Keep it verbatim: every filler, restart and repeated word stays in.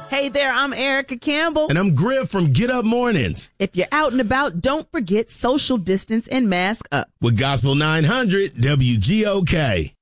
Hey there, I'm Erica Campbell. And I'm Griff from Get Up Mornings. If you're out and about, don't forget social distance and mask up. With Gospel nine hundred W G O K.